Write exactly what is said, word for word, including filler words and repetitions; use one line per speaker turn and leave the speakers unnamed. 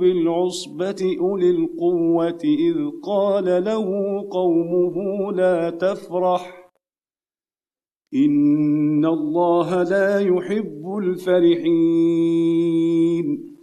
بالعصبة أولي القوة إذ قال له قومه لا تفرح إن الله لا يحب الفرحين